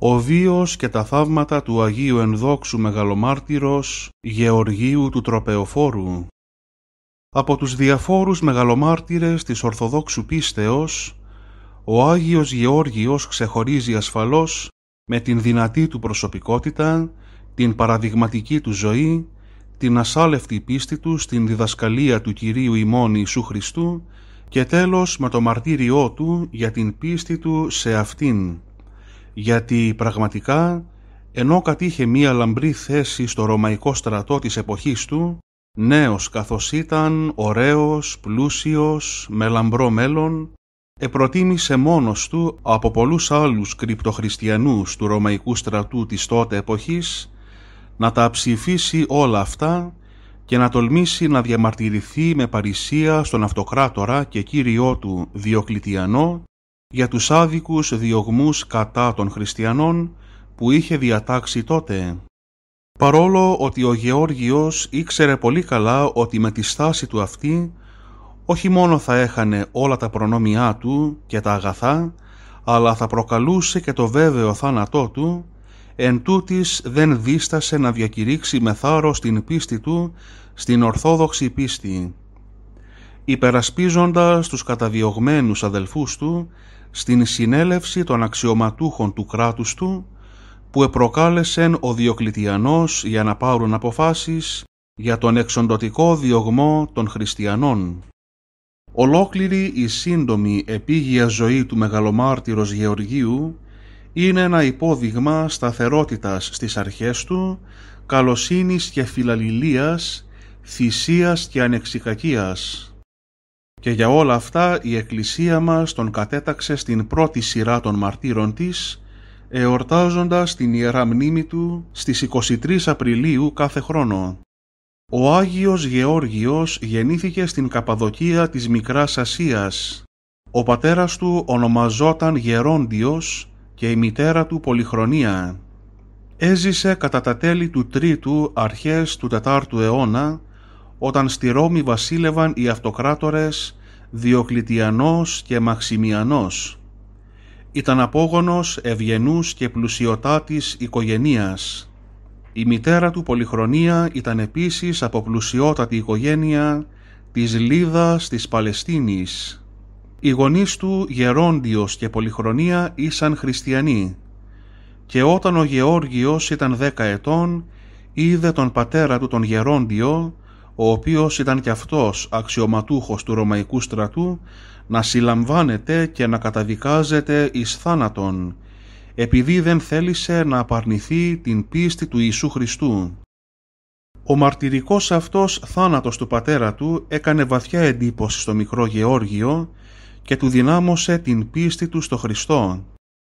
Ο βίος και τα θαύματα του Αγίου Ενδόξου Μεγαλομάρτυρος Γεωργίου του Τροπεοφόρου. Από τους διαφόρους μεγαλομάρτυρες της Ορθοδόξου πίστεως, ο Άγιος Γεώργιος ξεχωρίζει ασφαλώς με την δυνατή του προσωπικότητα, την παραδειγματική του ζωή, την ασάλευτη πίστη του στην διδασκαλία του Κυρίου ημών Ιησού Χριστού και τέλος με το μαρτύριό του για την πίστη του σε αυτήν. Γιατί πραγματικά, ενώ κατήχε μία λαμπρή θέση στο ρωμαϊκό στρατό της εποχής του, νέος καθώς ήταν, ωραίος, πλούσιος, με λαμπρό μέλλον, προτίμησε μόνος του από πολλούς άλλους κρυπτοχριστιανούς του ρωμαϊκού στρατού της τότε εποχής να τα ψηφίσει όλα αυτά και να τολμήσει να διαμαρτυρηθεί με παρησία στον αυτοκράτορα και κύριό του Διοκλητιανό για τους άδικους διωγμούς κατά των χριστιανών που είχε διατάξει τότε. Παρόλο ότι ο Γεώργιος ήξερε πολύ καλά ότι με τη στάση του αυτή όχι μόνο θα έχανε όλα τα προνόμια του και τα αγαθά, αλλά θα προκαλούσε και το βέβαιο θάνατό του, εν τούτης δεν δίστασε να διακηρύξει με θάρρος την πίστη του στην ορθόδοξη πίστη. Υπερασπίζοντας τους καταδιωγμένους αδελφούς του στην συνέλευση των αξιωματούχων του κράτους του, που επροκάλεσεν ο Διοκλητιανός για να πάρουν αποφάσεις για τον εξοντωτικό διωγμό των χριστιανών. Ολόκληρη η σύντομη επίγεια ζωή του μεγαλομάρτυρος Γεωργίου είναι ένα υπόδειγμα σταθερότητας στις αρχές του, καλοσύνης και φιλαλληλίας, θυσίας και ανεξικακίας. Και για όλα αυτά η Εκκλησία μας τον κατέταξε στην πρώτη σειρά των μαρτύρων της, εορτάζοντας την Ιερά Μνήμη του στις 23 Απριλίου κάθε χρόνο. Ο Άγιος Γεώργιος γεννήθηκε στην Καπαδοκία της Μικράς Ασίας. Ο πατέρας του ονομαζόταν Γερόντιος και η μητέρα του Πολυχρονία. Έζησε κατά τα τέλη του 3ου αρχές του 4ου αιώνα, όταν στη Ρώμη βασίλευαν οι αυτοκράτορες Διοκλητιανός και Μαξιμιανός. Ήταν απόγονος ευγενούς και πλουσιωτάτης οικογενείας. Η μητέρα του Πολυχρονία ήταν επίσης από πλουσιότατη οικογένεια της Λίδας της Παλαιστίνης. Οι γονείς του Γερόντιος και Πολυχρονία ήσαν χριστιανοί και όταν ο Γεώργιος ήταν 10 ετών είδε τον πατέρα του τον Γερόντιο, ο οποίος ήταν κι αυτός αξιωματούχος του Ρωμαϊκού στρατού, να συλλαμβάνεται και να καταδικάζεται εις θάνατον, επειδή δεν θέλησε να απαρνηθεί την πίστη του Ιησού Χριστού. Ο μαρτυρικός αυτός θάνατος του πατέρα του έκανε βαθιά εντύπωση στο μικρό Γεώργιο και του δυνάμωσε την πίστη του στο Χριστό.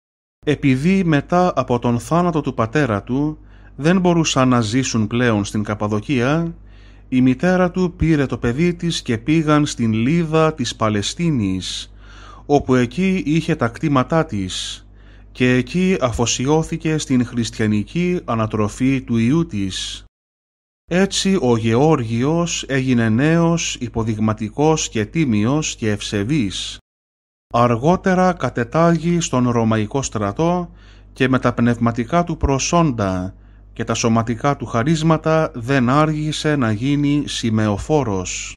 Επειδή μετά από τον θάνατο του πατέρα του δεν μπορούσαν να ζήσουν πλέον στην Καπαδοκία, η μητέρα του πήρε το παιδί της και πήγαν στην Λίδα της Παλαιστίνης, όπου εκεί είχε τα κτήματά της και εκεί αφοσιώθηκε στην χριστιανική ανατροφή του ιού της. Έτσι ο Γεώργιος έγινε νέος, υποδειγματικός και τίμιος και ευσεβής. Αργότερα κατετάγει στον Ρωμαϊκό στρατό και με τα πνευματικά του προσόντα και τα σωματικά του χαρίσματα δεν άργησε να γίνει σημεοφόρος.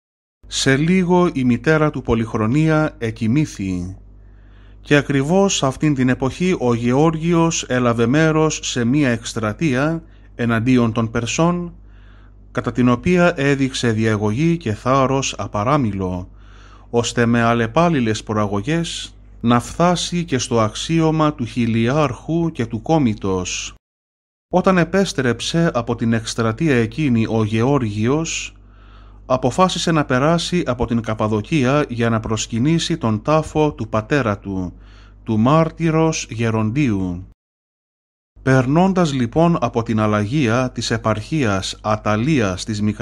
Σε λίγο η μητέρα του Πολυχρονία εκοιμήθη και ακριβώς αυτήν την εποχή ο Γεώργιος έλαβε μέρος σε μία εκστρατεία εναντίον των Περσών, κατά την οποία έδειξε διαγωγή και θάρρος απαράμιλο, ώστε με αλλεπάλληλες προαγωγές να φτάσει και στο αξίωμα του χιλιάρχου και του κόμητος. Όταν επέστρεψε από την εκστρατεία εκείνη ο Γεώργιος, αποφάσισε να περάσει από την Καπαδοκία για να προσκυνήσει τον τάφο του πατέρα του, του μάρτυρος Γεροντίου. Περνώντας λοιπόν από την αλλαγία της επαρχίας Αταλίας της Μικράς